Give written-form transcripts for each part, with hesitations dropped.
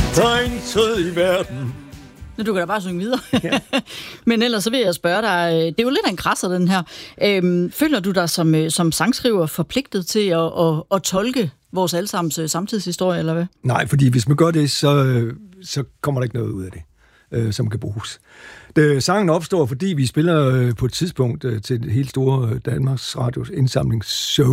Der er intet i verden. Nu du kan da bare synge videre. Ja. Men ellers så vil jeg spørge dig, det er jo lidt af en krasser, den her. Føler du dig som sangskriver forpligtet til at tolke vores allesammens samtidshistorie, eller hvad? Nej, fordi hvis man gør det, så kommer der ikke noget ud af det, som kan bruges. Sangen opstår, fordi vi spiller på et tidspunkt til det helt store Danmarks Radios indsamlingsshow.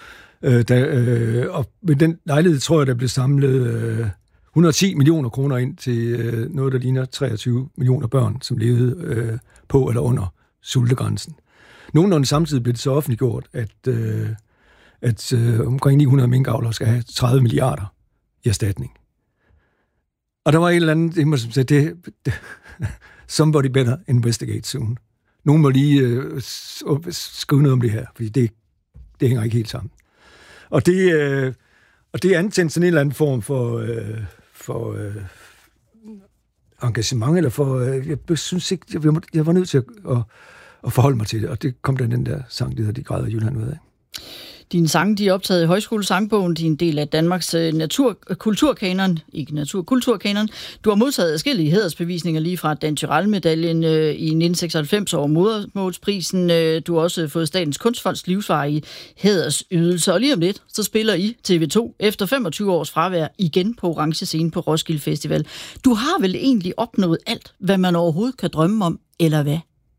Og ved den lejlighed tror jeg, der blev samlet 110 millioner kroner ind til noget, der ligner 23 millioner børn, som levede på eller under sultegrænsen. Nogenlunde samtidig blev det så offentliggjort, at omkring 900 minkavlere skal have 30 milliarder i erstatning. Og der var et eller andet, som sagde, somebody better investigate soon. Nogen må lige skrive noget om det her, fordi det hænger ikke helt sammen. Og det antændt sådan en eller anden form for engagement, eller for, jeg synes ikke, jeg var nødt til at forholde mig til det, og det kom der den der sang, der hedder De græder Jylland ud af. Dine sange, de er optaget i Højskolesangbogen, de er en del af Danmarks kulturkanon, ikke naturkulturkanon. Du har modtaget adskillige hædersbevisninger lige fra Dan Tyrell-medaljen i 1996 over modersmålsprisen. Du har også fået Statens Kunstfonds livsvarige hædersydelse, og lige om lidt, så spiller I TV2 efter 25 års fravær igen på Orange Scene på Roskilde Festival. Du har vel egentlig opnået alt, hvad man overhovedet kan drømme om, eller hvad?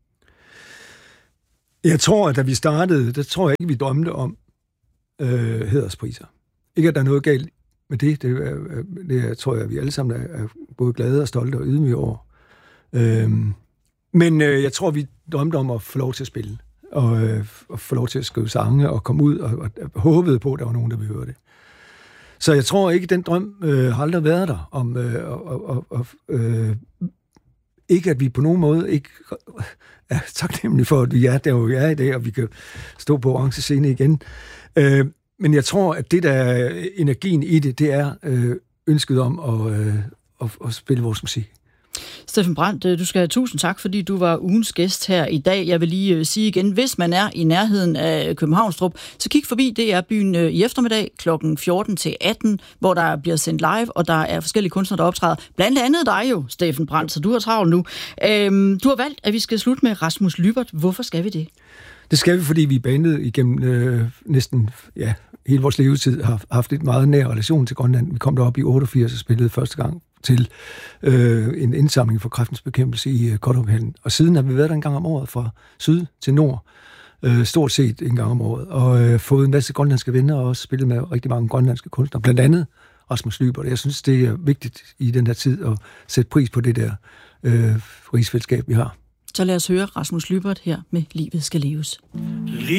Jeg tror, at da vi startede, der tror jeg ikke, vi drømte om hæderspriser. Ikke, at der er noget galt med det. Det tror jeg, at vi alle sammen er både glade og stolte og ydmyge over. Men jeg tror, vi drømte om at få lov til at spille, og få lov til at skrive sange, og komme ud, og håbede på, at der var nogen, der ville høre det. Så jeg tror ikke, den drøm har aldrig været der, om ikke at vi på nogen måde ikke er taknemmelige for, at vi er der, hvor vi er i dag, og vi kan stå på Orange Scene igen. Men jeg tror, at det, der er energien i det, det er ønsket om at spille vores musik. Steffen Brandt, du skal have tusind tak, fordi du var ugens gæst her i dag. Jeg vil lige sige igen, hvis man er i nærheden af Københavnstrup, så kig forbi DR-byen i eftermiddag kl. 14 til 18, hvor der bliver sendt live, og der er forskellige kunstnere, der optræder. Blandt andet dig jo, Steffen Brandt, så du har travlt nu. Du har valgt, at vi skal slutte med Rasmus Lybert. Hvorfor skal vi det? Det skal vi, fordi vi i bandet igennem næsten hele vores levetid har haft et meget nær relation til Grønland. Vi kom derop i 88 og spillede første gang til en indsamling for kræftens bekæmpelse i Godthåbhallen. Og siden har vi været der en gang om året fra syd til nord. Stort set en gang om året. Og fået en masse grønlandske venner og også spillet med rigtig mange grønlandske kunstnere. Blandt andet Rasmus Lybert. Jeg synes, det er vigtigt i den her tid at sætte pris på det der rigsfællesskab, vi har. Så lad os høre Rasmus Lybert her med Livet skal leves.